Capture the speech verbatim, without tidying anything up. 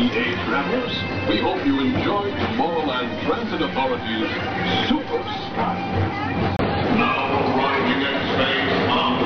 Hey, travelers, we hope you enjoyed Tomorrowland Transit Authority's Super Spy. Now arriving at space on